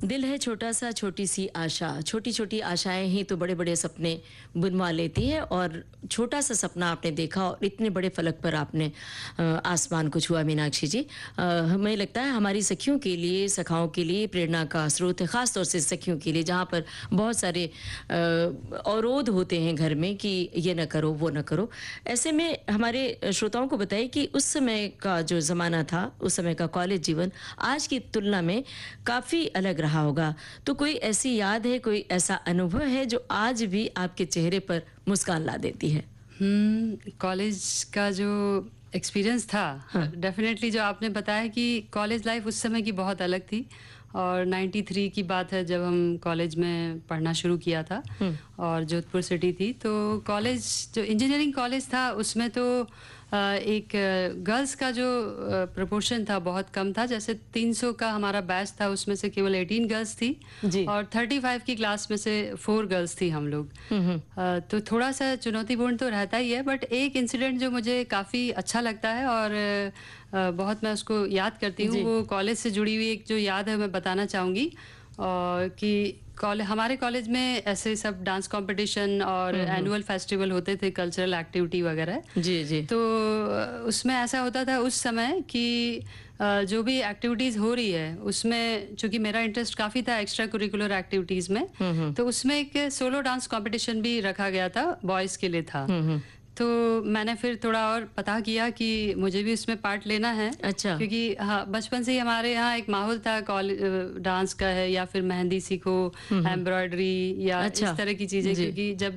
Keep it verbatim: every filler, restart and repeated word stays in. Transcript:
दिल है छोटा सा, छोटी सी आशा, छोटी छोटी आशाएं ही तो बड़े बड़े सपने बुनवा लेती है। और छोटा सा सपना आपने देखा और इतने बड़े फलक पर आपने अ, आसमान को छुआ। मीनाक्षी जी, अ, हमें लगता है हमारी सखियों के लिए, सखाओं के लिए प्रेरणा का स्रोत है, ख़ास तौर से सखियों के लिए, जहाँ पर बहुत सारे अ, अवरोध होते हैं घर में कि ये न करो, वो न करो। ऐसे में हमारे श्रोताओं को बताइए कि उस समय का जो ज़माना था, उस समय का कॉलेज जीवन आज की तुलना में काफ़ी अलग रहा होगा। तो कोई ऐसी याद है, कोई ऐसा अनुभव है जो आज भी आपके चेहरे पर मुस्कान ला देती है? हम्म, कॉलेज का जो एक्सपीरियंस था, हाँ। डेफिनेटली जो आपने बताया कि कॉलेज लाइफ उस समय की बहुत अलग थी। और तिरानवे की बात है जब हम कॉलेज में पढ़ना शुरू किया था और जोधपुर सिटी थी। तो कॉलेज जो इंजीनियरिंग कॉलेज था उसमें तो अ, एक गर्ल्स का जो प्रोपोर्शन था बहुत कम था। जैसे तीन सौ का हमारा बैच था, उसमें से केवल अठारह गर्ल्स थी जी। और पैंतीस की क्लास में से फोर गर्ल्स थी हम लोग। अ, तो थोड़ा सा चुनौतीपूर्ण तो रहता ही है, बट एक इंसिडेंट जो मुझे काफ़ी अच्छा लगता है और अ, बहुत मैं उसको याद करती हूँ, जी। वो कॉलेज से जुड़ी हुई एक जो याद है मैं बताना चाहूँगी। और कि कॉलेज हमारे कॉलेज में ऐसे सब डांस कंपटीशन और एनुअल फेस्टिवल होते थे, कल्चरल एक्टिविटी वगैरह। जी, जी। तो अ, उसमें ऐसा होता था उस समय कि अ, जो भी एक्टिविटीज़ हो रही है उसमें, चूंकि मेरा इंटरेस्ट काफ़ी था एक्स्ट्रा करिकुलर एक्टिविटीज़ में, तो उसमें एक सोलो डांस कंपटीशन भी रखा गया था, बॉयज़ के लिए था। तो मैंने फिर थोड़ा और पता किया कि मुझे भी उसमें पार्ट लेना है। अच्छा। क्योंकि हाँ, बचपन से ही हमारे यहाँ एक माहौल था कॉलेज डांस का है, या फिर मेहंदी सीखो, एम्ब्रॉयडरी या अच्छा। इस तरह की चीज़ें। जी। क्योंकि जब